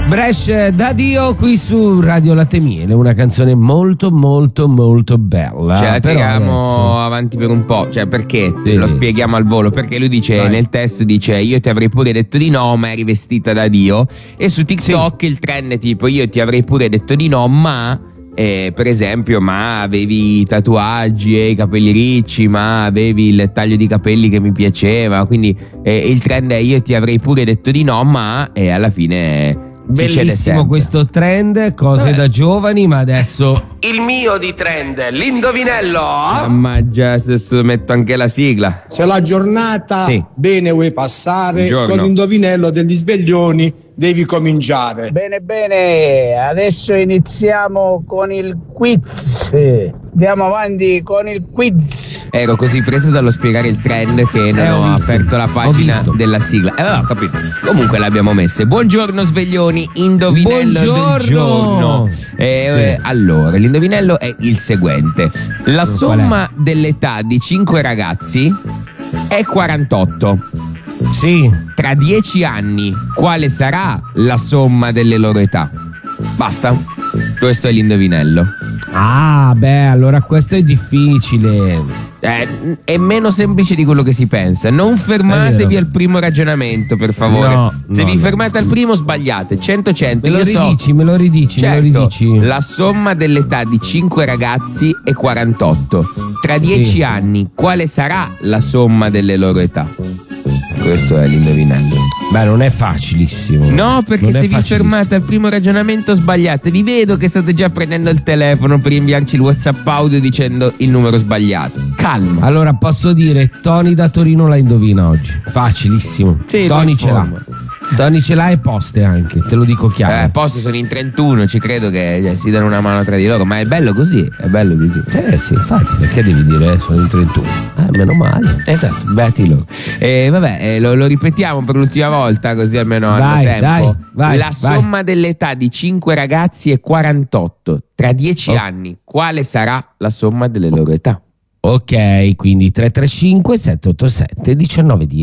Brescia da Dio qui su Radio Latte Miele, una canzone molto molto molto bella. Cioè la tiriamo adesso avanti per un po', cioè perché Sì. lo spieghiamo al volo, perché lui dice Vai. nel testo dice io ti avrei pure detto di no ma eri vestita da Dio, e su TikTok il trend è tipo io ti avrei pure detto di no ma per esempio ma avevi i tatuaggi e i capelli ricci, ma avevi il taglio di capelli che mi piaceva, quindi il trend è io ti avrei pure detto di no ma alla fine si cede bellissimo sempre. questo trend, cose da giovani, ma adesso il mio di trend, l'indovinello. Mannaggia, adesso metto anche la sigla. Se la giornata Sì. bene vuoi passare, Buongiorno. con l'indovinello degli sveglioni devi cominciare. Bene, bene, adesso iniziamo con il quiz. Andiamo avanti con il quiz. Ero così preso dallo spiegare il trend che non ho ho visto. aperto la Ho pagina visto. della sigla. Ho capito. Comunque l'abbiamo messe. Buongiorno sveglioni, indovinello Buongiorno. del giorno. Sì. Allora, l'indovinello è il seguente. La Qual è? somma dell'età di 5 ragazzi è 48. sì, Tra 10 anni, quale sarà la somma delle loro età? Basta. Questo è l'indovinello. allora questo è difficile. È meno semplice di quello che si pensa. Non È fermatevi vero. al primo ragionamento, per favore. No, Se no, vi no. fermate al primo sbagliate. 100-100. Me lo Io so. ridici, me lo ridici, me lo Certo, ridici. la somma dell'età di 5 ragazzi è 48. Tra 10 Sì. anni, quale sarà la somma delle loro età? Questo è l'indovinello. Beh, non è facilissimo. No, perché Non è se vi facilissimo. fermate al primo ragionamento sbagliate. Vi vedo che state già prendendo il telefono per inviarci il WhatsApp audio dicendo il numero sbagliato. Calma. Allora posso dire Tony da Torino la indovina oggi. Facilissimo. Sì, Tony vai ce l'ha. forma. Tony ce l'ha e poste anche, te lo dico chiaro. Posti sono in 31, ci credo che si danno una mano tra di loro, ma è bello così, è bello così. Sì, infatti, perché devi dire sono in 31? Meno male. Esatto, beati loro. Lo ripetiamo per l'ultima volta, così almeno hanno Vai, tempo. dai, vai, La vai. somma dell'età di 5 ragazzi è 48. Tra 10 anni, quale sarà la somma delle loro età? Ok, quindi 335 787 1910.